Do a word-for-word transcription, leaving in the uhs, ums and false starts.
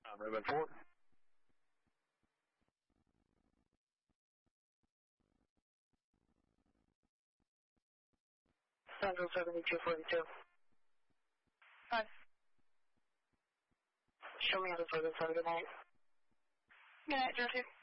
Uh, moving forward. Central seventy-two forty-two. Five. Show me how to further for the night. Good night, Jersey.